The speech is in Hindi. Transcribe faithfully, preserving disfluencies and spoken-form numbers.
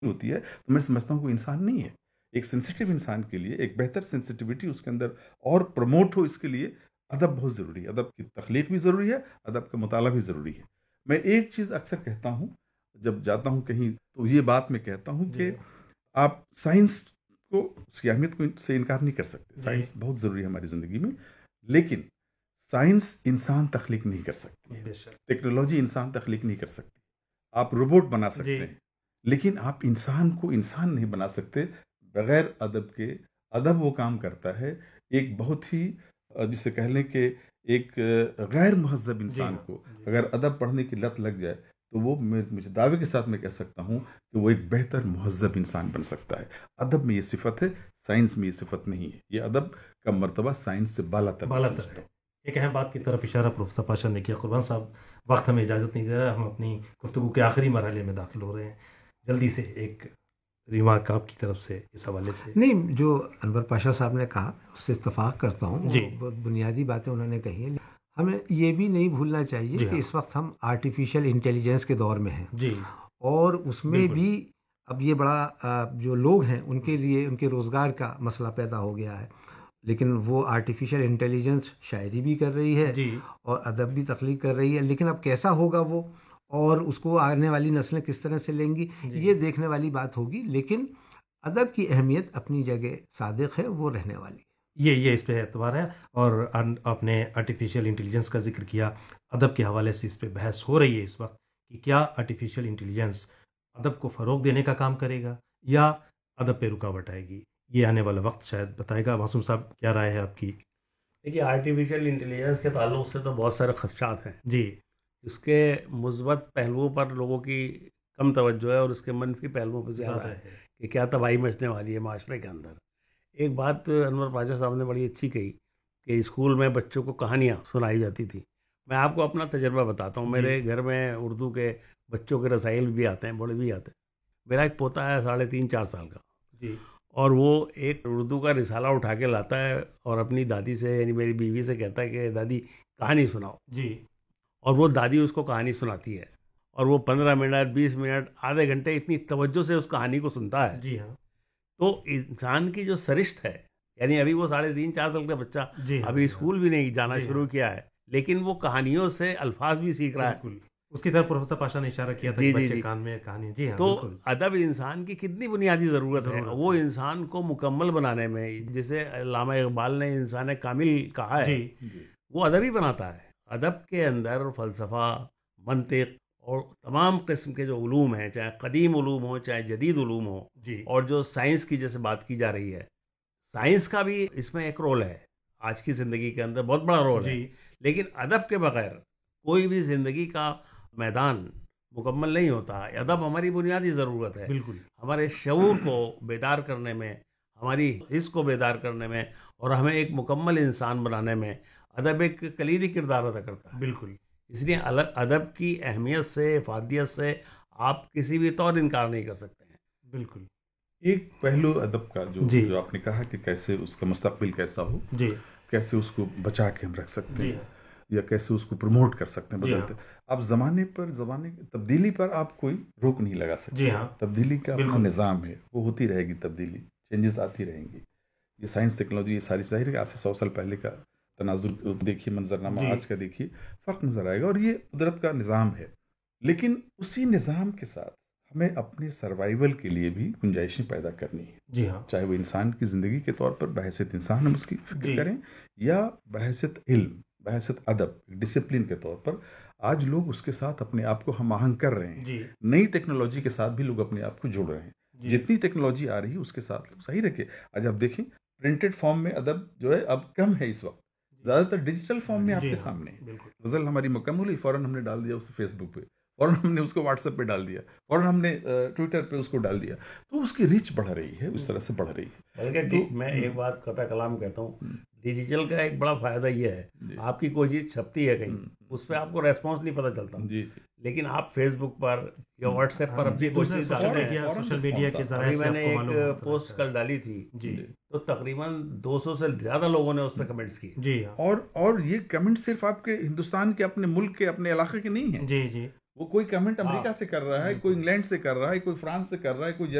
होती है तो मैं समझता हूँ कोई इंसान नहीं है। एक सेंसिटिव इंसान के लिए एक बेहतर सेंसिटिविटी उसके अंदर और प्रमोट हो, इसके लिए अदब बहुत ज़रूरी है, अदब की तख्लीक भी ज़रूरी है, अदब का मुताला भी ज़रूरी है। मैं एक चीज़ अक्सर कहता हूँ जब जाता हूँ कहीं, तो ये बात मैं कहता हूँ कि आप साइंस को, उसकी अहमियत को से इनकार नहीं कर सकते। साइंस बहुत ज़रूरी है हमारी ज़िंदगी में, लेकिन साइंस इंसान तख्लीक नहीं कर सकती, टेक्नोलॉजी इंसान तख्लीक नहीं कर सकती। आप रोबोट बना सकते हैं, लेकिन आप इंसान को इंसान नहीं बना सकते बगैर अदब के। अदब वो काम करता है एक बहुत ही, जिसे कह लें कि एक गैर मुहज़्ज़ब इंसान को अगर अदब पढ़ने की लत लग जाए तो वो मुझे दावे के साथ मैं कह सकता हूँ कि वो एक बेहतर मुहज़्ज़ब इंसान बन सकता है। अदब में ये सिफत है, साइंस में ये सिफत नहीं है। ये अदब का मर्तबा साइंस से बाला तर है। एक अहम बात की तरफ इशारा प्रोफेसर पाशा ने किया। कुर्बान साहब, वक्त हमें इजाज़त नहीं दे रहा, हम अपनी गुफ्तगू के आखिरी मरहले में दाखिल हो रहे हैं। जल्दी से एक रिमार्क आपकी तरफ से इस हवाले से। नहीं, जो अनवर पाशा साहब ने कहा उससे इत्तफाक करता हूँ जी, बहुत बुनियादी बातें उन्होंने कही हैं। हमें ये भी नहीं भूलना चाहिए कि इस वक्त हम आर्टिफिशियल इंटेलिजेंस के दौर में हैं जी, और उसमें भी अब ये बड़ा जो लोग हैं उनके लिए उनके रोज़गार का मसला पैदा हो गया है। लेकिन वो आर्टिफिशियल इंटेलिजेंस शायरी भी कर रही है जी, और अदब भी तख्लीक कर रही है, लेकिन अब कैसा होगा वो और उसको आने वाली नस्लें किस तरह से लेंगी, ये देखने वाली बात होगी। लेकिन अदब की अहमियत अपनी जगह सादिक है, वो रहने वाली ये ये इस पे एतबार है। और आपने आर्टिफिशियल इंटेलिजेंस का जिक्र किया, अदब के हवाले से इस पे बहस हो रही है इस वक्त कि क्या आर्टिफिशियल इंटेलिजेंस अदब को फ़रोग देने का काम करेगा या अदब पे रुकावट आएगी। ये आने वाला वक्त शायद बताएगा। मासूम साहब, क्या राय है आपकी? देखिए, आर्टिफिशियल इंटेलिजेंस के ताल्लुक से तो बहुत सारे खदशात हैं जी। उसके मुस्बत पहलुओं पर लोगों की कम तवज्जो है और उसके मनफी पहलुओं पर ज़्यादा है, है कि क्या तबाही मचने वाली है माशरे के अंदर। एक बात अनवर पाशा साहब ने बड़ी अच्छी कही कि स्कूल में बच्चों को कहानियाँ सुनाई जाती थी। मैं आपको अपना तजर्बा बताता हूँ। मेरे घर में उर्दू के बच्चों के रसाइल भी आते हैं, बड़े भी आते हैं। मेरा एक पोता है साढ़े तीन चार साल का जी, और वो एक उर्दू का रिसाला उठा के लाता है और अपनी दादी से, यानी मेरी बीवी से कहता है कि दादी कहानी सुनाओ जी, और वो दादी उसको कहानी सुनाती है और वो पंद्रह मिनट बीस मिनट आधे घंटे इतनी तवज्जो से उस कहानी को सुनता है जी हाँ। तो इंसान की जो सरिश्त है, यानी अभी वो साढ़े तीन चार साल का बच्चा अभी स्कूल भी नहीं जाना शुरू किया है, लेकिन वो कहानियों से अल्फाज भी सीख रहा है। उसकी तरफ प्रोफेसर पाशा ने इशारा किया था कि बच्चे कान में कहानी। जी हाँ, तो अदब इंसान की कितनी बुनियादी ज़रूरत है, वो इंसान को मुकम्मल बनाने में, जिसे अल्लामा इकबाल ने इंसान कामिल कहा है, वो अदब ही बनाता है। अदब के अंदर फ़लसफ़ा, मंतिक और तमाम किस्म के जो उलूम हैं, चाहे कदीम उलूम हो चाहे जदीद उलूम हो, और जो साइंस की जैसे बात की जा रही है, साइंस का भी इसमें एक रोल है, आज की ज़िंदगी के अंदर बहुत बड़ा रोल है। लेकिन अदब के बगैर कोई भी ज़िंदगी का मैदान मुकम्मल नहीं होता। अदब हमारी बुनियादी ज़रूरत है, बिल्कुल, हमारे शऊर को बेदार करने में, हमारी हिस्स को बेदार करने में और हमें एक मुकम्मल इंसान बनाने में अदब एक कलीदी किरदार अदा करता है। बिल्कुल, इसलिए अदब की अहमियत से, इफादियत से आप किसी भी तौर इनकार नहीं कर सकते हैं। बिल्कुल। एक पहलू अदब का जो जो आपने कहा कि कैसे उसका मुस्तकबिल कैसा हो जी, कैसे उसको बचा के हम रख सकते हैं या कैसे उसको प्रमोट कर सकते हैं, बदलते आप ज़माने पर ज़माने की तब्दीली पर आप कोई रोक नहीं लगा सकते। जी हाँ, तब्दीली का अपना निज़ाम है, वो होती रहेगी, तब्दीली चेंजेस आती रहेंगी। ये साइंस टेक्नोलॉजी ये सारी ज़ाहिर है, आज से सौ साल पहले का तनाजुर देखिए, मंजरनामा आज का देखिए, फ़र्क नज़र आएगा और ये कुदरत का निज़ाम है। लेकिन उसी निज़ाम के साथ हमें अपने सर्वाइवल के लिए भी गुंजाइशें पैदा करनी है। जी हाँ, चाहे वो इंसान की ज़िंदगी के तौर पर बहैसियत इंसान हम उसकी फिक्र करें या बहैसियत इल्म, बहैसियत अदब, डिसिप्लिन के तौर पर। आज लोग उसके साथ अपने आप को हम आहंग कर रहे हैं। नई टेक्नोलॉजी के साथ भी लोग अपने आप को जोड़ रहे हैं। जितनी टेक्नोलॉजी आ रही है उसके साथ लोग सही रखे। आज आप देखें, प्रिंटेड फॉर्म में अदब जो है अब कम है इस वक्त, ज़्यादातर डिजिटल फॉर्म में आपके सामने है। गज़ल हमारी मुकम्मल हुई, फ़ौरन हमने डाल दिया उसे फेसबुक पे, फ़ौरन हमने उसको व्हाट्सएप पे डाल दिया, फ़ौरन हमने ट्विटर पे उसको डाल दिया, तो उसकी रीच बढ़ रही है, उस तरह से बढ़ रही है। बल्कि तो मैं एक बात कता कलाम कहता हूँ, डिजिटल का एक बड़ा फ़ायदा ये है, आपकी कोई चीज़ छपती है कहीं, उस पर आपको रेस्पॉन्स नहीं पता चलता जी, जी। लेकिन आप फेसबुक पर या व्हाट्सएप पर अपनी कोई चीज़ डालते हैं, सोशल मीडिया के ज़रिए से मैंने एक पोस्ट कल डाली थी जी, तो तकरीबन दो सौ से ज़्यादा लोगों ने उस पर कमेंट्स किए जी। और और ये कमेंट सिर्फ आपके हिंदुस्तान के, अपने मुल्क के, अपने इलाके के नहीं है जी जी, वो कोई कमेंट अमेरिका से कर रहा है, कोई इंग्लैंड से कर रहा है, कोई फ्रांस से कर रहा है, कोई